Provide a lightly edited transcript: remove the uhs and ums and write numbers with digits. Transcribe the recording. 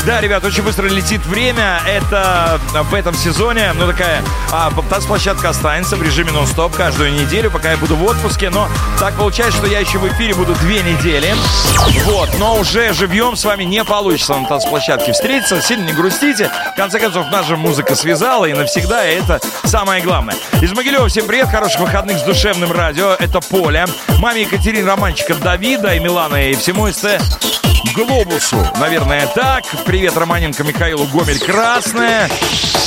Да, ребят, очень быстро летит время. Это в этом сезоне, такая танцплощадка останется в режиме нон-стоп каждую неделю, пока я буду в отпуске. Но так получается, что я еще в эфире буду 2 недели. Вот, но уже живьем с вами не получится на танцплощадке встретиться. Сильно не грустите. В конце концов, наша музыка связала и навсегда, и это самое главное. Из Могилева всем привет, хороших выходных с душевным радио. Это Поля. Маме Екатерине, Романчика, Давида и Милана и всему СТ Глобусу. Наверное, так. Привет Романенко, Михаилу, Гомель, Красная.